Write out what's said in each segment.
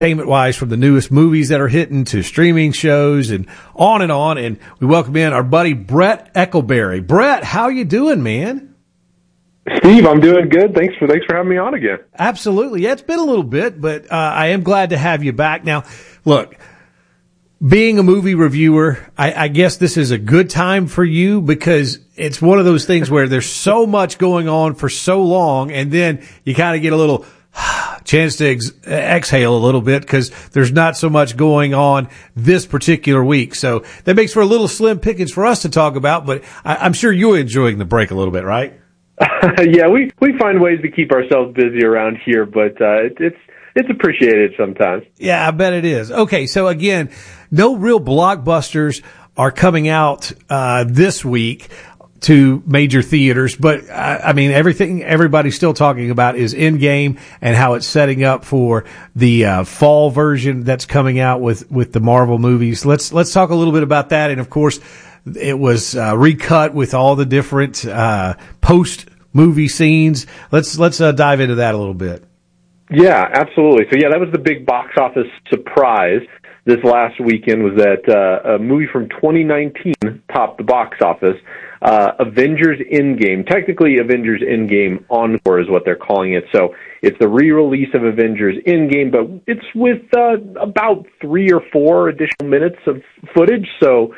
entertainment-wise, from the newest movies that are hitting to streaming shows and on. And we welcome in our buddy Brett Eckleberry. Brett, how you doing, man? Steve, I'm doing good. Thanks for having me on again. Absolutely. Yeah, it's been a little bit, but I am glad to have you back. Now, look, being a movie reviewer, I guess this is a good time for you because it's one of those things where there's so much going on for so long, and then you kind of get a little chance to exhale a little bit because there's not so much going on this particular week. So that makes for a little slim pickings for us to talk about, but I'm sure you're enjoying the break a little bit, right? Yeah, we find ways to keep ourselves busy around here, but it's appreciated sometimes. Yeah, I bet it is. Okay, so again, no real blockbusters are coming out this week to major theaters, but I mean, everything everybody's still talking about is Endgame and how it's setting up for the fall version that's coming out with the Marvel movies. Let's talk a little bit about that. And of course, it was recut with all the different post movie scenes. Let's dive into that a little bit. Yeah, absolutely. So yeah, that was the big box office surprise this last weekend, was that a movie from 2019 topped the box office. Avengers Endgame, technically Avengers Endgame Encore is what they're calling it. So it's the re-release of Avengers Endgame, but it's with about 3 or 4 additional minutes of footage. So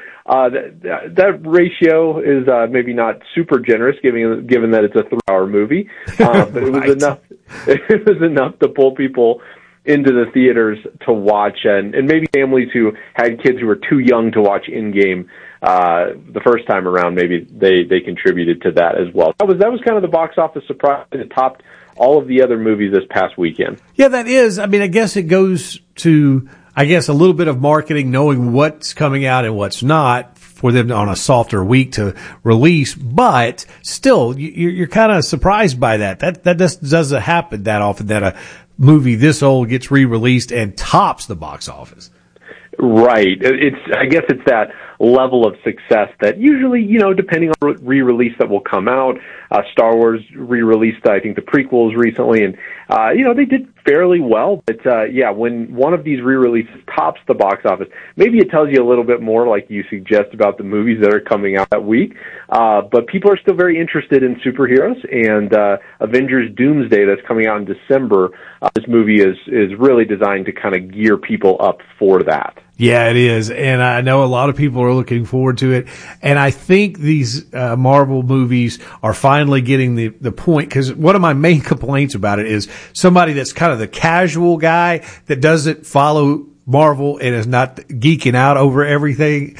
that ratio is maybe not super generous, given that it's a 3-hour movie. But it was Right. enough. It was enough to pull people into the theaters to watch, and maybe families who had kids who were too young to watch Endgame the first time around, maybe they contributed to that as well. That was kind of the box office surprise. It topped all of the other movies this past weekend. Yeah, that is. I mean, I guess it goes to, a little bit of marketing, knowing what's coming out and what's not for them on a softer week to release. But still, you're kind of surprised by that. That just doesn't happen that often, that a movie this old gets re-released and tops the box office. Right. I guess it's that level of success that usually, depending on re-release that will come out. Star Wars re-released, I think, the prequels recently, and they did fairly well. But when one of these re-releases tops the box office, maybe it tells you a little bit more, like you suggest, about the movies that are coming out that week. But people are still very interested in superheroes, and Avengers Doomsday, that's coming out in December. This movie is really designed to kind of gear people up for that. Yeah, it is. And I know a lot of people are looking forward to it. And I think these Marvel movies are finally getting the point, because one of my main complaints about it is somebody that's kind of the casual guy that doesn't follow Marvel and is not geeking out over everything.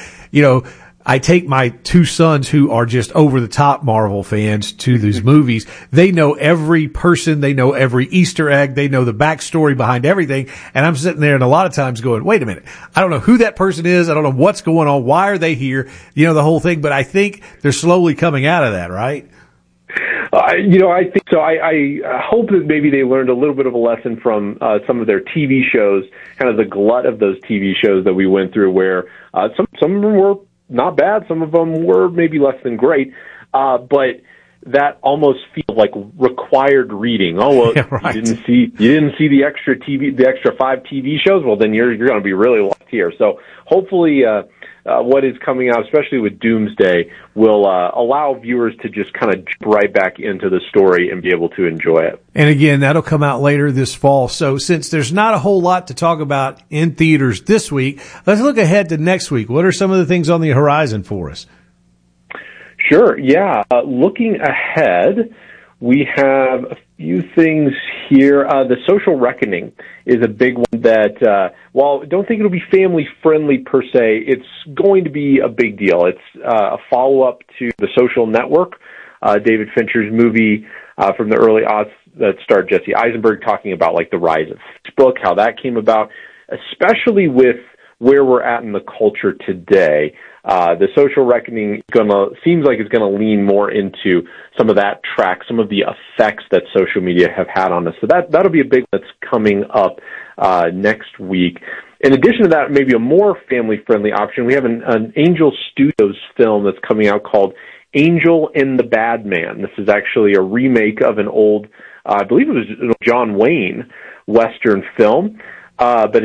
I take my 2 sons who are just over the top Marvel fans to these movies. They know every person. They know every Easter egg. They know the backstory behind everything. And I'm sitting there and a lot of times going, wait a minute. I don't know who that person is. I don't know what's going on. Why are they here? The whole thing. But I think they're slowly coming out of that, right? I think so. I hope that maybe they learned a little bit of a lesson from some of their TV shows, kind of the glut of those TV shows that we went through, where some of them were not bad. Some of them were maybe less than great, but that almost feels like required reading. Oh, well, yeah, right. You didn't see the extra 5 TV shows. Well, then you're going to be really lost here. So hopefully, what is coming out, especially with Doomsday, will allow viewers to just kind of jump right back into the story and be able to enjoy it. And again, that'll come out later this fall. So since there's not a whole lot to talk about in theaters this week, let's look ahead to next week. What are some of the things on the horizon for us? Sure, yeah. Looking ahead, we have a few things here. The Social Reckoning is a big one that, while I don't think it'll be family-friendly per se, it's going to be a big deal. It's a follow-up to The Social Network, David Fincher's movie from the early aughts that starred Jesse Eisenberg, talking about like the rise of Facebook, how that came about, especially with where we're at in the culture today. The Social Reckoning seems like it's going to lean more into some of that track, some of the effects that social media have had on us. So that'll be a big one that's coming up next week. In addition to that, maybe a more family-friendly option, we have an Angel Studios film that's coming out called Angel and the Bad Man. This is actually a remake of an old, I believe it was John Wayne Western film. but